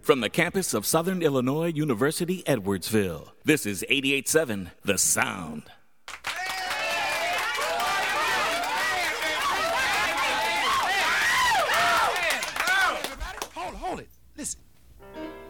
from the campus of Southern Illinois University, Edwardsville. This is 88.7 The Sound.